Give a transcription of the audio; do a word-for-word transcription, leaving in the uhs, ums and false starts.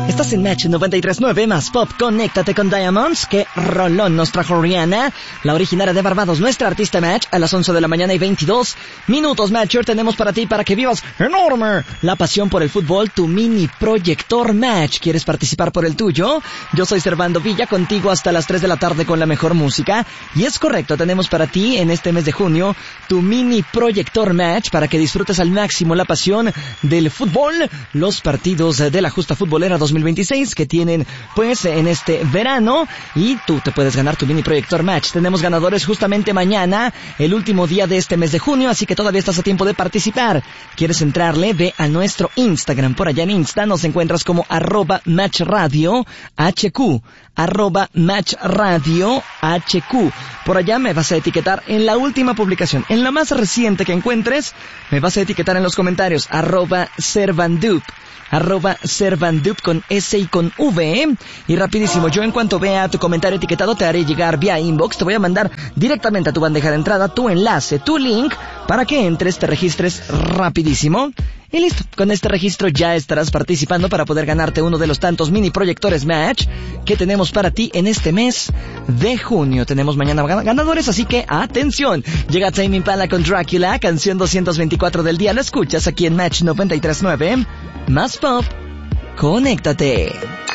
Estás en Match noventa y tres punto nueve más Pop. Conéctate con Diamonds. Que rolón nos trajo Rihanna, la originaria de Barbados, nuestra artista Match. A las once de la mañana y veintidós minutos, Matcher, tenemos para ti, para que vivas enorme la pasión por el fútbol, tu mini proyector Match. ¿Quieres participar por el tuyo? Yo soy Servando Villa, contigo hasta las tres de la tarde con la mejor música. Y es correcto, tenemos para ti en este mes de junio tu mini proyector Match para que disfrutes al máximo la pasión del fútbol, los partidos de la Justa Futbolera dos mil veintiséis que tienen pues en este verano, y tú te puedes ganar tu mini proyector Match. Tenemos ganadores justamente mañana, el último día de este mes de junio, así que todavía estás a tiempo de participar. ¿Quieres entrarle? Ve a nuestro Instagram. Por allá en Insta nos encuentras como arroba Match Radio H Q, arroba Match Radio H Q. Por allá me vas a etiquetar en la última publicación, en la más reciente que encuentres, me vas a etiquetar en los comentarios, arroba Servandup, arroba Servandup con S y con V, ¿eh? Y rapidísimo, yo en cuanto vea tu comentario etiquetado te haré llegar vía inbox, te voy a mandar directamente a tu bandeja de entrada tu enlace, tu link, para que entres, te registres rapidísimo. Y listo, con este registro ya estarás participando para poder ganarte uno de los tantos mini proyectores Match que tenemos para ti en este mes de junio. Tenemos mañana ganadores, así que atención. Llega Tame Impala con Drácula, canción doscientos veinticuatro del día. Lo escuchas aquí en Match noventa y tres punto nueve. Más Pop. Conéctate.